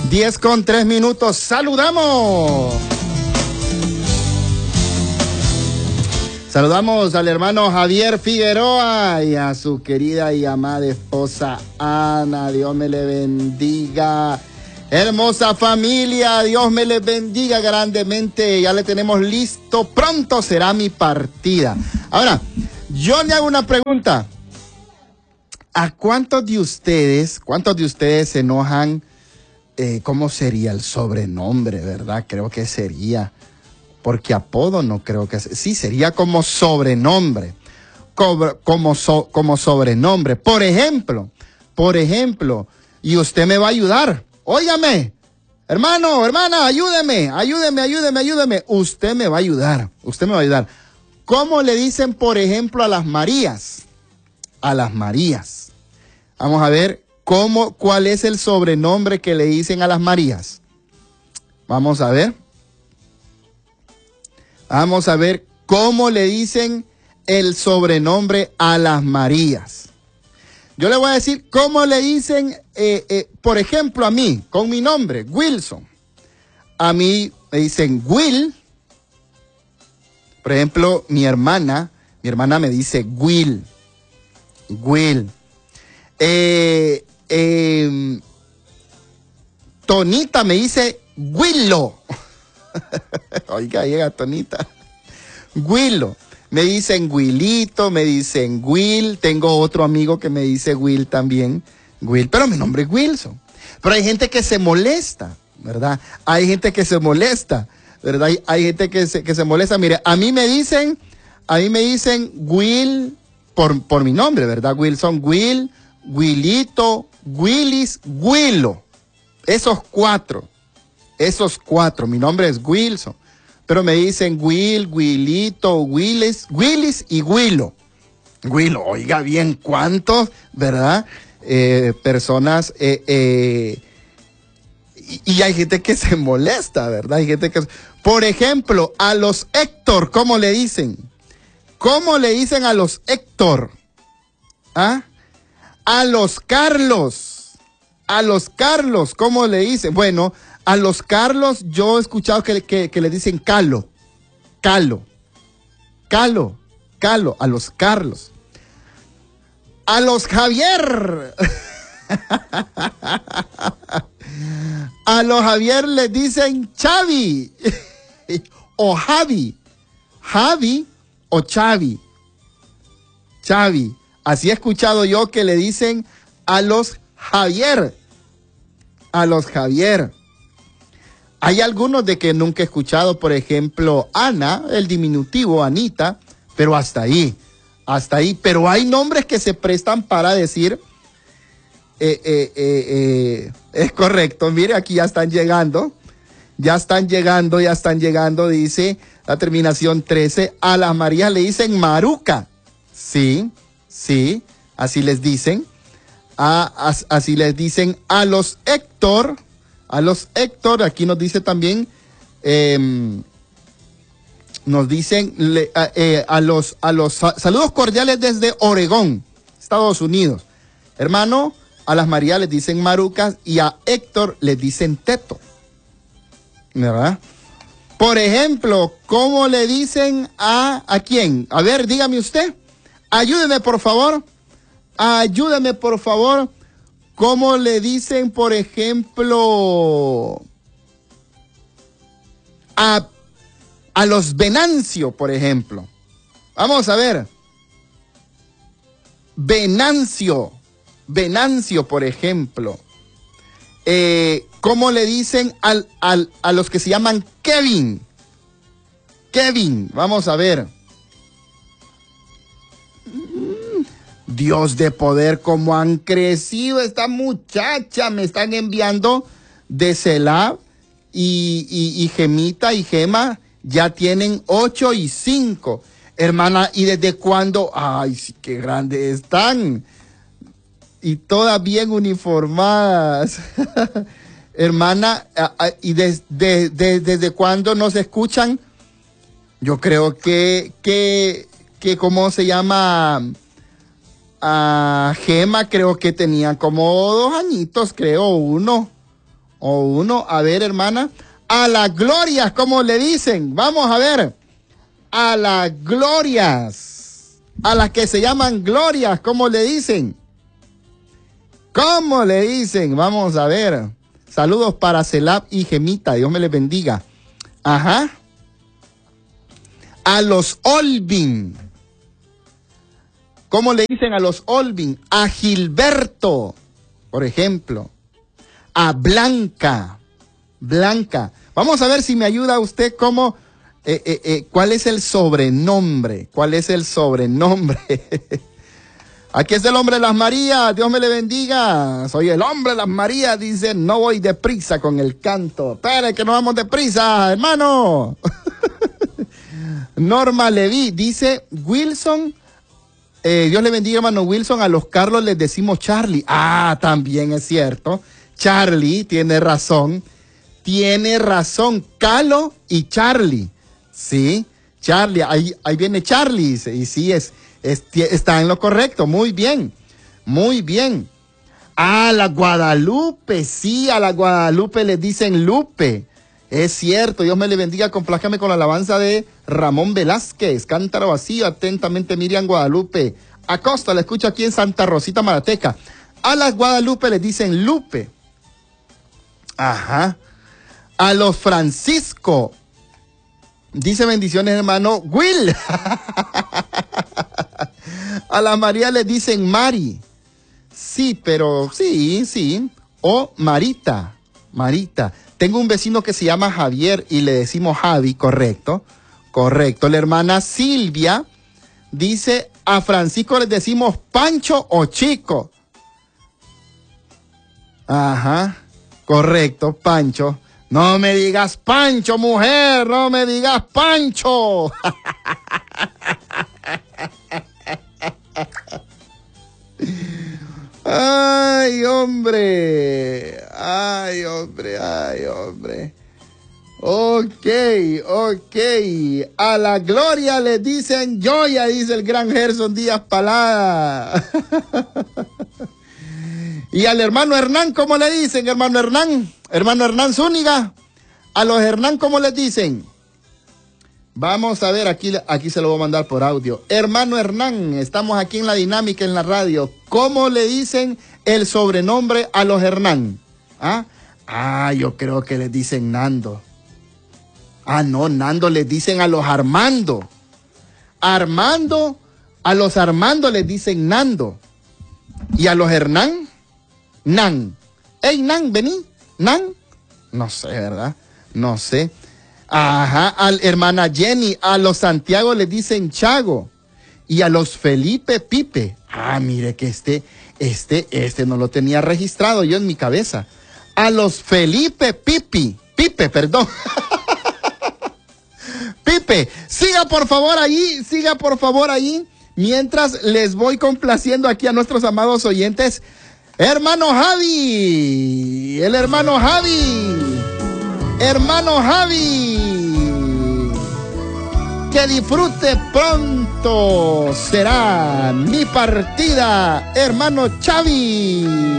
10:03. ¡Saludamos! Saludamos al hermano Javier Figueroa y a su querida y amada esposa Ana. Dios me le bendiga. Hermosa familia, Dios me les bendiga grandemente. Ya le tenemos listo. Pronto será mi partida. Ahora, yo le hago una pregunta. ¿A cuántos de ustedes se enojan? ¿Cómo sería el sobrenombre, verdad? Creo que sería, porque apodo no creo que sea. Sí, sería como sobrenombre. Como sobrenombre. Por ejemplo, y usted me va a ayudar. Óigame, hermano, hermana, ayúdeme. Usted me va a ayudar. ¿Cómo le dicen, por ejemplo, a las Marías? A las Marías. Vamos a ver cuál es el sobrenombre que le dicen a las Marías. Vamos a ver cómo le dicen el sobrenombre a las Marías. Yo le voy a decir cómo le dicen, por ejemplo, a mí, con mi nombre, Wilson. A mí me dicen Will. Por ejemplo, mi hermana me dice Will. Tonita me dice Willow. Oiga, llega Tonita. Willow. Me dicen Willito, me dicen Will. Tengo otro amigo que me dice Will también. Will, pero mi nombre es Wilson. Pero hay gente que se molesta, ¿verdad? Hay gente que se molesta. Mire, a mí me dicen Will por mi nombre, ¿verdad? Wilson, Will, Willito, Willis, Willow. Esos cuatro. Mi nombre es Wilson. Pero me dicen Will, Willito, Willis y Willow. Oiga bien, ¿cuántos, verdad? Personas. Y hay gente que se molesta, ¿verdad? Por ejemplo, a los Héctor, ¿cómo le dicen? ¿Cómo le dicen a los Héctor? ¿Ah? A los Carlos, ¿cómo le dicen? Bueno, a los Carlos yo he escuchado que le dicen Calo, a los Carlos. A los Javier. A los Javier les dicen Chavi o Javi o Chavi. Así he escuchado yo que le dicen a los Javier. Hay algunos de que nunca he escuchado, por ejemplo, Ana, el diminutivo, Anita, pero hasta ahí. Pero hay nombres que se prestan para decir, es correcto, mire, aquí ya están llegando, dice la terminación 13, a las Marías le dicen Maruca. Sí, así les dicen. Así les dicen a los Héctor, aquí nos dice también, nos dicen a los saludos cordiales desde Oregón, Estados Unidos. Hermano, a las Marías les dicen Marucas y a Héctor les dicen Teto. ¿Verdad? Por ejemplo, ¿cómo le dicen a quién? A ver, dígame usted. Ayúdeme, por favor. ¿Cómo le dicen, por ejemplo, a los Venancio, por ejemplo? Vamos a ver. Venancio, por ejemplo. ¿Cómo le dicen a los que se llaman Kevin? Vamos a ver. Dios de poder, cómo han crecido esta muchacha. Me están enviando de Celab y Gemita y Gema. Ya tienen 8 y 5. Hermana, ¿y desde cuándo? Ay, sí, qué grandes están. Y todas bien uniformadas. Hermana, ¿y desde cuándo nos escuchan? Yo creo que ¿cómo se llama? Gema, creo que tenía como 2 añitos, creo, uno o uno, a ver, hermana, a las glorias, ¿cómo le dicen? Vamos a ver, a las glorias, a las que se llaman glorias, ¿cómo le dicen? ¿Cómo le dicen? Vamos a ver. Saludos para Celab y Gemita, Dios me les bendiga. Ajá. A los Olvin. ¿Cómo le dicen a los Olvin? A Gilberto, por ejemplo. A Blanca. Blanca. Vamos a ver si me ayuda usted cómo, cuál es el sobrenombre. ¿Cuál es el sobrenombre? Aquí es el hombre de las Marías, Dios me le bendiga. Soy el hombre de las Marías, dice, no voy deprisa con el canto. Espere que no vamos deprisa, hermano. Norma Leví, dice Wilson, Dios le bendiga, hermano Wilson, a los Carlos les decimos Charlie. Ah, también es cierto. Charlie, tiene razón, Calo y Charlie. Sí, Charlie, ahí viene Charlie, y sí, está en lo correcto, muy bien, muy bien. A la Guadalupe, sí, a la Guadalupe les dicen Lupe. Es cierto, Dios me le bendiga, complájame con la alabanza de Ramón Velázquez, cántaro vacío, atentamente Miriam Guadalupe. Acosta, la escucho aquí en Santa Rosita, Marateca. A las Guadalupe les dicen Lupe. Ajá. A los Francisco, dice bendiciones, hermano Will. A la María les dicen Mari. Sí, pero sí. O Marita. Tengo un vecino que se llama Javier y le decimos Javi, correcto. La hermana Silvia dice, a Francisco les decimos Pancho o Chico. Ajá, correcto, Pancho. No me digas Pancho, mujer, no me digas Pancho. Ay, hombre. Ok. A la gloria le dicen Joya, dice el gran Gerson Díaz Palada. Y al hermano Hernán, ¿cómo le dicen, hermano Hernán? Hermano Hernán Zúñiga. A los Hernán, ¿cómo les dicen? Vamos a ver, aquí se lo voy a mandar por audio. Hermano Hernán, estamos aquí en la dinámica, en la radio. ¿Cómo le dicen el sobrenombre a los Hernán? Yo creo que les dicen Nando. No, Nando les dicen a los Armando. Armando, a los Armando les dicen Nando. ¿Y a los Hernán? Nan. Ey, Nan, vení. Nan. No sé, ¿verdad? No sé. Ajá, a la hermana Jenny, a los Santiago les dicen Chago. Y a los Felipe, Pipe. Mire que este no lo tenía registrado yo en mi cabeza. A los Felipe, Pipe, perdón. Pipe, siga por favor ahí, mientras les voy complaciendo aquí a nuestros amados oyentes. Hermano Javi, hermano Javi, que disfrute pronto será mi partida, hermano Xavi.